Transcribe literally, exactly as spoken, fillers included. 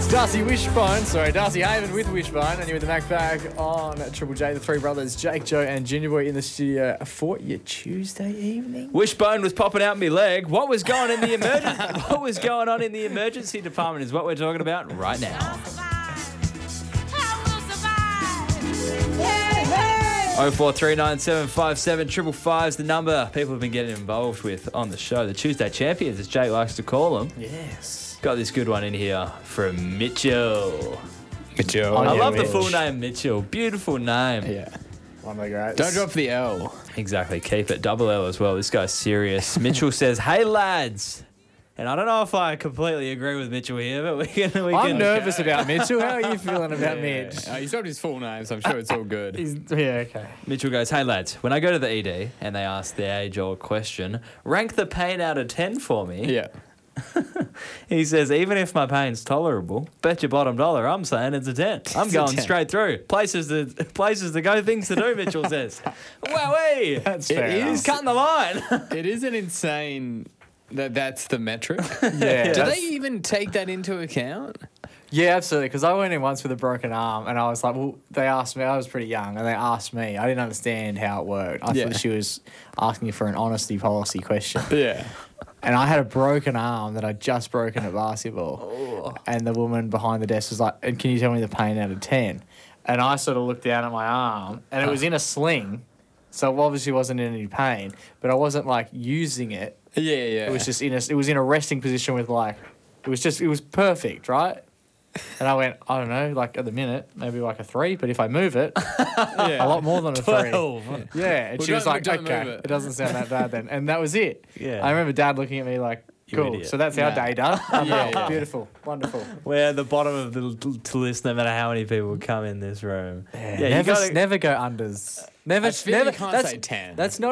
Darcy Wishbone, sorry, Darcy Haven with Wishbone, and you're with the Mac Bag on Triple J, the three brothers, Jake, Joe, and Junior Boy in the studio for your Tuesday evening. Wishbone was popping out my leg. What was going in the emergency? What was going on in the emergency department is what we're talking about right now. Oh four three nine seven five seven triple five is the number people have been getting involved with on the show. The Tuesday champions, as Jake likes to call them. Yes. Got this good one in here from Mitchell. Mitchell. I Oh, yeah, love the Mitch. full name, Mitchell. Beautiful name. Yeah. One of the greats. Don't drop the L. Exactly. Keep it. Double L as well. This guy's serious. Mitchell says, "Hey lads," and I don't know if I completely agree with Mitchell here, but we can. We I'm can nervous about Mitchell. How are you feeling about Yeah. Mitch? Uh, he's dropped his full name, so I'm sure it's all good. He's, yeah, okay. Mitchell goes, "Hey lads, when I go to the E D and they ask the age-old question, rank the pain out of ten for me." Yeah. He says, "Even if my pain's tolerable, bet your bottom dollar, I'm saying it's a ten. I'm It's a going ten. straight through. Places to places to go, things to do." Mitchell says, "Wowee, That's It fair is enough. he's cutting the line." It is an insane that that's the metric. Yeah, Do that's- they even take that into account? Yeah, absolutely. Because I went in once with a broken arm, and I was like, well, they asked me, I was pretty young, and they asked me. I didn't understand how it worked. I Yeah. thought she was asking me for an honesty policy question. Yeah. And I had a broken arm that I'd just broken at basketball. And the woman behind the desk was like, "And can you tell me the pain out of ten?" And I sort of looked down at my arm, and it was in a sling, so it obviously wasn't in any pain, but I wasn't like using it. Yeah, yeah. It was just in a, it was in a resting position with like, it was just, it was perfect, right? And I went, I don't know, like at the minute, maybe like a three, but if I move it, yeah. a lot more than a three. Twelve. Yeah, and Well, she was don't- like, don't okay, move it. it. doesn't sound that bad then. And that was it. Yeah. I remember Dad looking at me like, You cool. idiot. So that's our Nah. day done. Yeah, yeah. Beautiful. Wonderful. We're at the bottom of the l- to list, no matter how many people come in this room. Yeah, you never, gotta- never go unders. Never, I feel never. you can't that's, say ten. That's not